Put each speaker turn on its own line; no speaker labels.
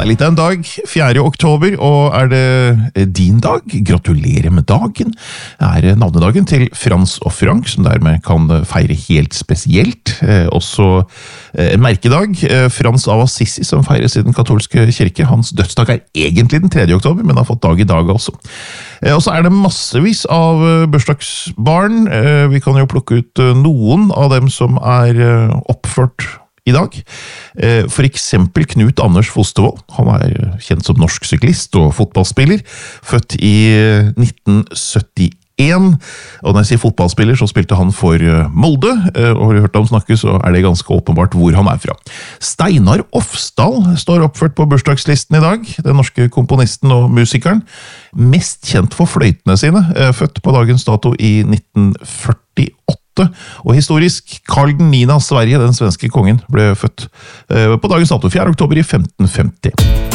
Det litt av en dag, 4. oktober, og det din dag? Gratulerer med dagen! Det navnedagen til Frans og Frank, som dermed kan feire helt spesielt. Også en merkedag, Frans av Assisi, som feires i den katolske kirke. Hans dødsdag egentlig den 3. oktober, men har fått dag i dag også. Og så det massevis av bursdagsbarn. Vi kan jo plukke ut noen av dem som oppført i dag. For eksempel Knut Anders Fostervold. Han kjent som norsk syklist og fotballspiller, født i 1971. Og når jeg sier fotballspiller, så spilte han for Molde, og har du hørt ham snakke, så det ganske åpenbart hvor han fra. Steinar Ofsdal står oppført på bursdagslisten i dag, den norske komponisten og musikeren, mest kjent for fløytene sine, født på dagens dato i 1948. Og historisk, Karl 9. av Sverige, den svenske kongen, ble født på dagens dato 4. oktober i 1550.